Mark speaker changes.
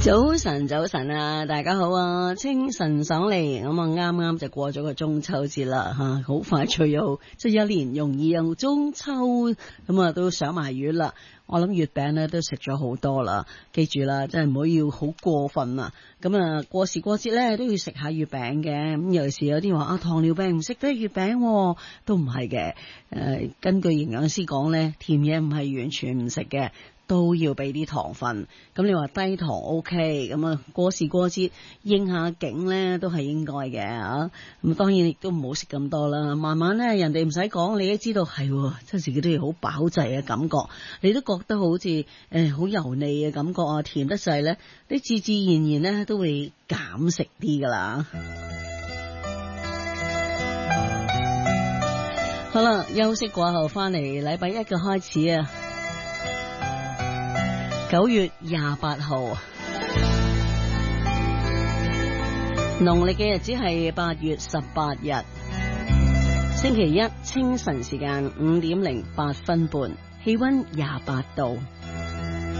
Speaker 1: 早晨啊，大家好啊，清晨爽利，咁啊啱啱就過咗個中秋節啦吓，好快脆又即係一年容易又中秋，咁啊都上埋月啦。我諗月餅咧都食咗好多啦，記住啦，真係唔好要好過分啊！咁啊過時過節咧都要食下月餅嘅，咁尤其是有啲話啊糖尿病唔食得月餅，都唔係嘅。根據營養師講咧，甜嘢唔係完全唔食嘅。都要俾啲糖分，咁你話低糖 OK， 咁啊過時過節應下景咧都係應該嘅啊，咁當然亦都唔好食咁多啦，慢慢咧人哋唔使講，你都知道係，即係自己都要好飽滯嘅感覺，你都覺得好似好油膩嘅感覺啊，甜得滯咧，你自自然然咧都會減食啲噶啦。好啦，休息過後翻嚟，禮拜一嘅開始啊。9月28號，農曆嘅日子係8月18日，星期一清晨時間5:08半，氣溫28度。